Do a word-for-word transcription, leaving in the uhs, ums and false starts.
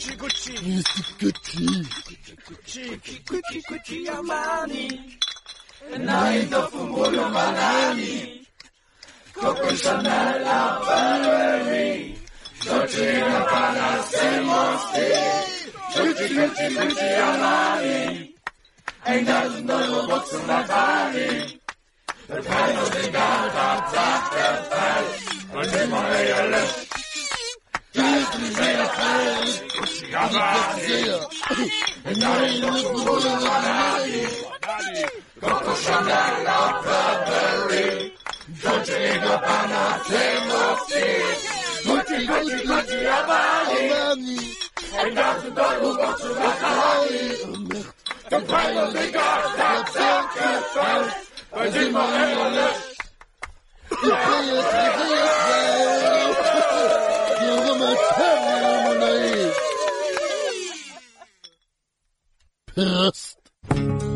Gucci, Gucci. Gucci. Gucci, Gucci, Gucci, Armani. Naito Fumolo Malani. Coco Chanel, Burberry. Dolce and Gabbana, Semosti. Gucci, Gucci, Gucci, Armani. Ain't nothing but a box in my body. The kind of thing I got after that. When they want to hear less. Gucci, Gucci, Armani. And nothing but a box in my body. Coco Chanel, Burberry. Dolce and Gabbana, Semosti. Gucci, Gucci, Gucci, Armani. Ain't nothing but a box in my body. The kind of thing I got after that. When they want to hear less. Piss.